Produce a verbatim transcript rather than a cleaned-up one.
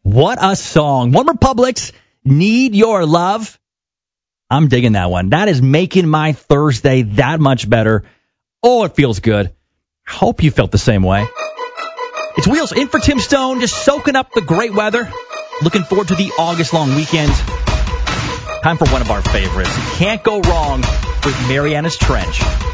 What a song. One Republic's Need Your Love. I'm digging that one. That is making my Thursday that much better. Oh, it feels good. Hope you felt the same way. It's Wheels in for Tim Stone, just soaking up the great weather. Looking forward to the August-long weekend. Time for one of our favorites. You can't go wrong with Mariana's Trench.